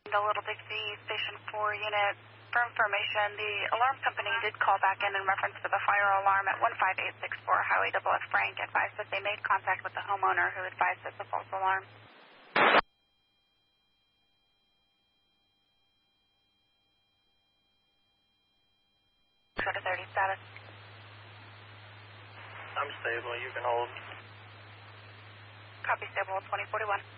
The Little Dixie Station 4 unit. For information, the alarm company did call back in reference to the fire alarm at 15864 Highway F. Frank, advised that they made contact with the homeowner who advised it's a false alarm. Go to 30 status. I'm stable, you can hold. Copy, stable 2041.